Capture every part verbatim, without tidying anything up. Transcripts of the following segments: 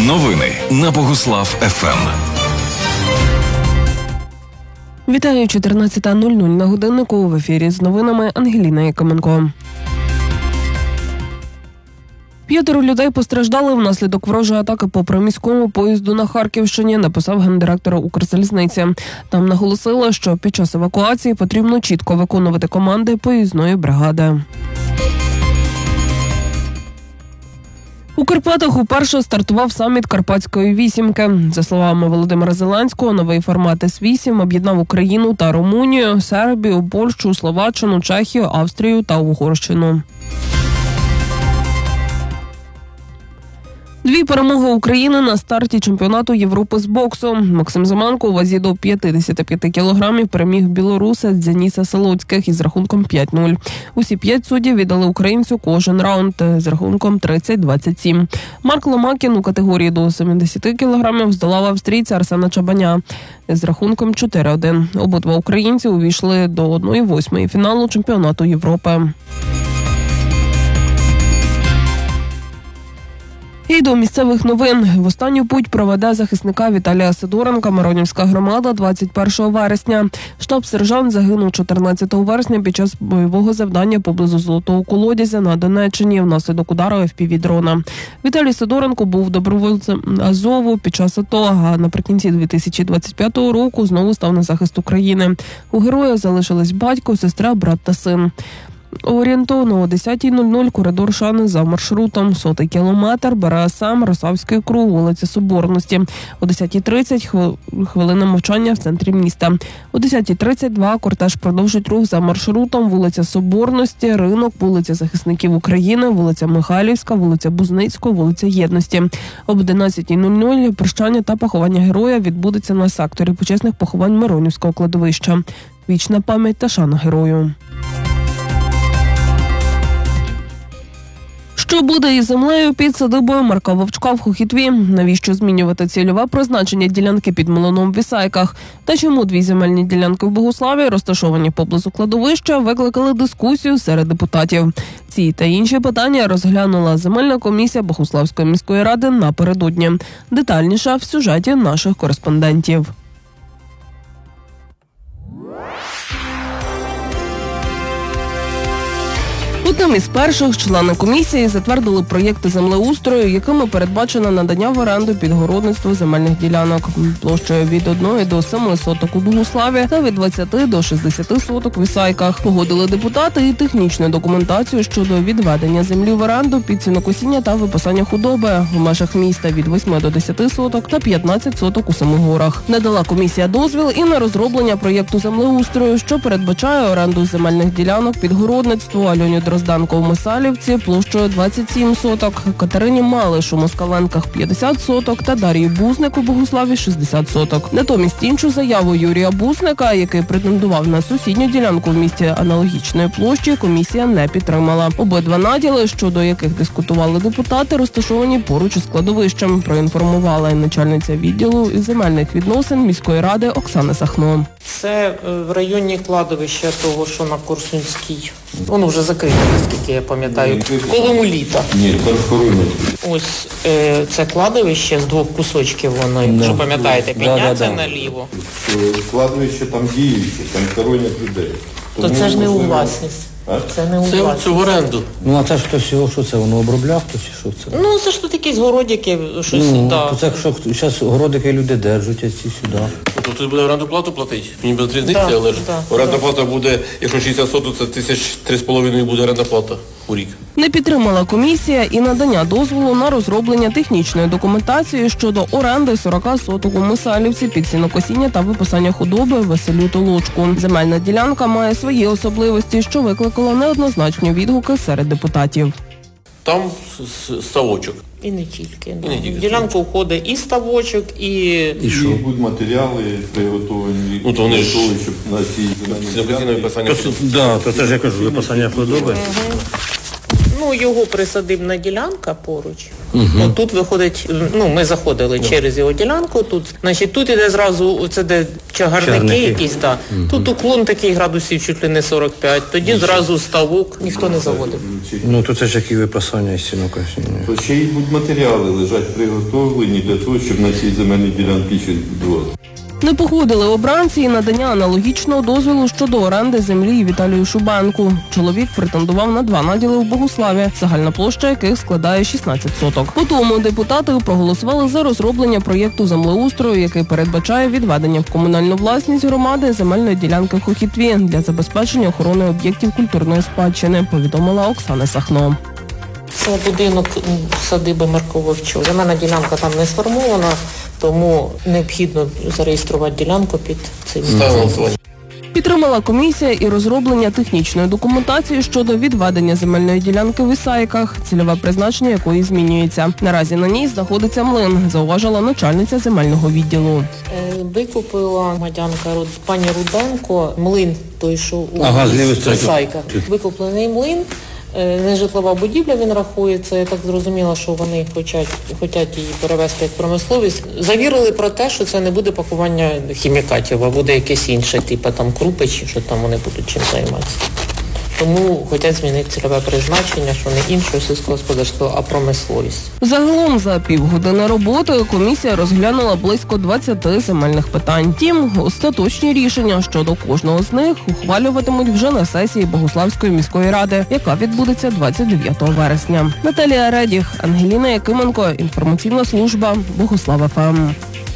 Новини на Богуслав еф ем. Вітаю, чотирнадцята нуль нуль на годиннику. В ефірі з новинами Ангеліна Якименко. П'ятеро людей постраждали внаслідок ворожої атаки по приміському поїзду на Харківщині, написав гендиректор Укрзалізниці. Там наголосили, що під час евакуації потрібно чітко виконувати команди поїзної бригади. У Карпатах уперше стартував саміт Карпатської вісімки. За словами Володимира Зеленського, новий формат ес вісім об'єднав Україну та Румунію, Сербію, Польщу, Словаччину, Чехію, Австрію та Угорщину. Дві перемоги України на старті чемпіонату Європи з боксу. Максим Зименко у вазі до п'ятдесят п'ять кілограмів переміг білоруса Дзеніса Солоцьких із рахунком п'ять нуль. Усі п'ять суддів віддали українцю кожен раунд з рахунком тридцять двадцять сім. Марк Ломакін у категорії до сімдесят кілограмів здолав австрійця Арсена Чабаня з рахунком чотири один. Обидва українці увійшли до однієї восьмої фіналу чемпіонату Європи. І до місцевих новин. В останню путь проведе захисника Віталія Сидоренка Миронівська громада двадцять першого вересня. Штаб-сержант загинув чотирнадцятого вересня під час бойового завдання поблизу Золотого Колодязя на Донеччині внаслідок удару еф пі ві-дрона. Віталій Сидоренко був добровольцем Азову під час АТО, а наприкінці дві тисячі двадцять п'ятого року знову став на захист України. У героя залишились батько, сестра, брат та син. Орієнтовно о десятій нуль нуль коридор шани за маршрутом сотий кілометр БРСМ Росавський круг, вулиця Соборності. О десятій тридцять хвилина мовчання в центрі міста. О десятій тридцять два кортеж продовжить рух за маршрутом вулиця Соборності, Ринок, вулиця Захисників України, вулиця Михайлівська, вулиця Бузницького, вулиця Єдності. Об одинадцятій нуль нуль прощання та поховання героя відбудеться на секторі почесних поховань Миронівського кладовища. Вічна пам'ять та шана герою. Що буде із землею під садибою Марка Вовчка в Хохітві? Навіщо змінювати цільове призначення ділянки під Млином в Ісайках? Та чому дві земельні ділянки в Богуславі, розташовані поблизу кладовища, викликали дискусію серед депутатів? Ці та інші питання розглянула земельна комісія Богуславської міської ради напередодні. Детальніше в сюжеті наших кореспондентів. Одним із перших члени комісії затвердили проєкти землеустрою, якими передбачено надання в оренду під городництво земельних ділянок площею від одного до семи соток у Богуславі та від двадцяти до шістдесяти соток в Ісайках. Погодили депутати і технічну документацію щодо відведення землі в оренду під сінокосіння та випасання худоби в межах міста від восьми до десяти соток та п'ятнадцяти соток у Семигорах. Надала комісія дозвіл і на розроблення проєкту землеустрою, що передбачає оренду земельних ділянок під городництво Альоні Дрозданко в Мисалівці площею двадцять сім соток, Катерині Малиш у Москаленках п'ятдесят соток та Дар'ї Бузник у Богуславі шістдесят соток. Натомість іншу заяву Юрія Бузника, який претендував на сусідню ділянку в місті аналогічної площі, комісія не підтримала. Обидва наділи, щодо яких дискутували депутати, розташовані поруч із кладовищем, проінформувала і начальниця відділу земельних відносин міської ради Оксана Сахно. Це в районі кладовища того, що на Корсунській. Воно вже закрите, наскільки я пам'ятаю, коло літа. Ні, там хоронять. Ось е, це кладовище з двох кусочків, воно, якщо Да. пам'ятаєте, підняться да, да, да. наліво. Кладовище там діюче, там хоронять людей. То Тому це ж не у можливо... власність. А? Це не у Це, власність. це в оренду. Ну, а це ж хтось його, що це, воно обробляв, хтось чи що це? Ну, це ж тут якісь городики, щось, Ну, да. то це, що зараз городики люди держать, а ці сюди. Тобто хтось буде оренду плату платити? Мені без різниці, Да, але ж да, оренда да. плата буде, якщо шістдесят соток, це тисяч три з половиною буде оренда плата у рік. Не підтримала комісія і надання дозволу на розроблення технічної документації щодо оренди сорок соток у Мисалівці під сінокосіння та випасання худоби Василю Толочку. Земельна ділянка має свої особливості, що викликало неоднозначні відгуки серед депутатів. Там ставочок. І не тільки. І не тільки. В ділянку входить і ставочок, і... І що? Будуть матеріали приготовані, Ну, то вони ж- готові, щоб на цій Сінокосіння випасання худоби. Так, то це ж я кажу, випасання худоби. Ну, Ну, його присадибна ділянка поруч. Угу. Тут виходить, ну, ми заходили угу. через його ділянку, тут, значить, тут іде зразу, це де чагарники, чагарники. якісь, так. Да. Угу. Тут уклон такий градусів чуть ли не сорок п'ять, тоді угу. зразу ставок, ніхто не заводив. Ну, то це ж які випасання із сінока. То ще й будь-матеріали лежать приготовлені для того, щоб на цій земельній ділянці щось будувати. Не погодили обранці і надання аналогічного дозволу щодо оренди землі Віталію Шубенку. Чоловік претендував на два наділи в Богуславі, загальна площа яких складає шістнадцять соток. Потім депутати проголосували за розроблення проєкту землеустрою, який передбачає відведення в комунальну власність громади земельної ділянки в Хохітві для забезпечення охорони об'єктів культурної спадщини, повідомила Оксана Сахно. Це будинок садиби Марковичу. Земельна ділянка там не сформована, тому необхідно зареєструвати ділянку під цим. Підтримала комісія і розроблення технічної документації щодо відведення земельної ділянки в Ісаїках, цільове призначення якої змінюється. Наразі на ній знаходиться млин, зауважила начальниця земельного відділу. Викупила громадянка пані Руденко млин, той, що у ага, Ісаїках. Викуплений млин. Нежитлова будівля, він рахується, я так зрозуміла, що вони хочуть, хочуть її перевести як промисловість. Завірили про те, що це не буде пакування хімікатів, а буде якесь інше, типу там крупи, чи що там вони будуть чим займатися. Тому хочуть змінити цільове призначення, що не іншого сільськогосподарського, а промисловість. Загалом за півгодини роботи комісія розглянула близько двадцяти земельних питань. Тім, остаточні рішення щодо кожного з них ухвалюватимуть вже на сесії Богуславської міської ради, яка відбудеться двадцять дев'ятого вересня. Наталія Редіх, Ангеліна Якименко, інформаційна служба Богуслав еф ем.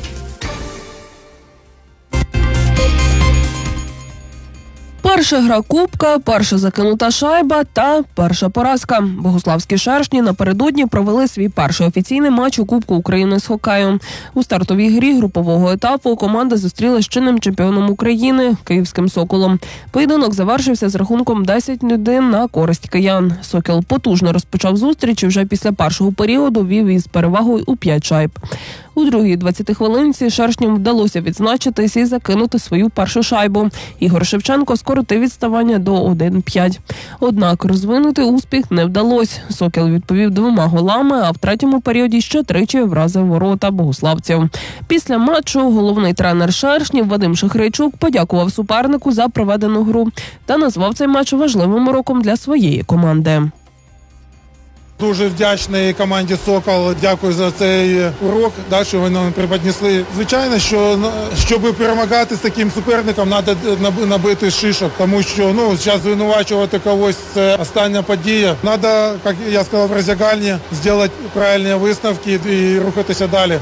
Перша гра Кубка, перша закинута шайба та перша поразка. Богуславські шершні напередодні провели свій перший офіційний матч у Кубку України з хокею. У стартовій грі групового етапу команда зустріла з чинним чемпіоном України – Київським «Соколом». Поєдинок завершився з рахунком десять один на користь киян. «Сокіл» потужно розпочав зустріч і вже після першого періоду вів із перевагою у п'ять шайб. У другій двадцятихвилинці шершням вдалося відзначитись і закинути свою першу шайбу. Ігор Шевченко скоротив відставання до один п'ять. Однак розвинути успіх не вдалося. «Сокіл» відповів двома голами, а в третьому періоді ще тричі вразив ворота богуславців. Після матчу головний тренер шершнів Вадим Шахрайчук подякував супернику за проведену гру та назвав цей матч важливим уроком для своєї команди. Дуже вдячний команді «Сокол», дякую за цей урок, да, що ви нам приподнесли. Звичайно, що щоб перемагати з таким суперником, треба набити шишок, тому що ну, зараз звинувачувати когось – це остання подія. Треба, як я сказав в роздягальні, зробити правильні висновки і рухатися далі.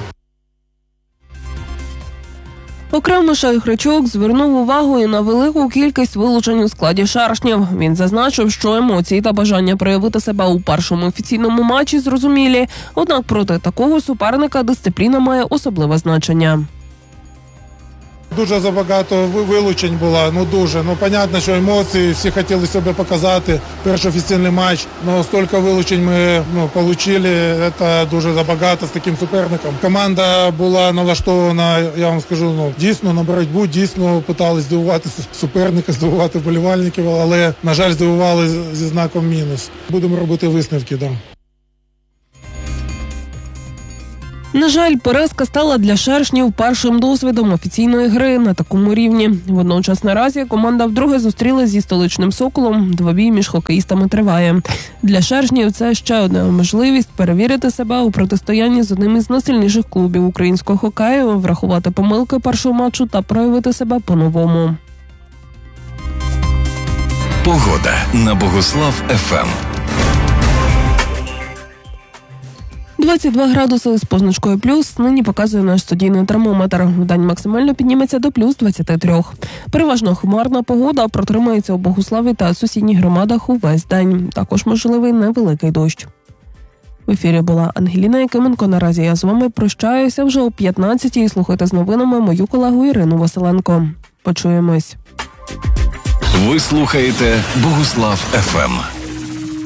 Окремо Шахрайчук звернув увагу і на велику кількість вилучень у складі шершнів. Він зазначив, що емоції та бажання проявити себе у першому офіційному матчі зрозумілі, однак проти такого суперника дисципліна має особливе значення. Дуже забагато вилучень було, ну дуже. Ну, понятно, що емоції, всі хотіли себе показати. Перший офіційний матч, але стільки вилучень ми ну, отримали, це дуже забагато з таким суперником. Команда була налаштована, я вам скажу, ну, дійсно на боротьбу, дійсно питали здивувати суперника, здивувати вболівальників, але, на жаль, здивували зі знаком мінус. Будемо робити висновки, так. Да. На жаль, поразка стала для шершнів першим досвідом офіційної гри на такому рівні. Водночас наразі команда вдруге зустрілась зі столичним «Соколом». Двобій між хокеїстами триває. Для шершнів це ще одна можливість перевірити себе у протистоянні з одним із найсильніших клубів українського хокею, врахувати помилки першого матчу та проявити себе по-новому. Погода на Богуслав еф ем. двадцять два градуси з позначкою плюс нині показує наш студійний термометр. Вдень максимально підніметься до плюс двадцяти трьох. Переважно хмарна погода протримається у Богуславі та сусідніх громадах увесь день. Також можливий невеликий дощ. В ефірі була Ангеліна Якименко. Наразі я з вами прощаюся вже о п'ятнадцятій. Слухайте з новинами мою колегу Ірину Василенко. Почуємось. Ви слухаєте Богуслав еф ем.